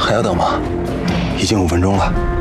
还要等吗？已经5分钟了。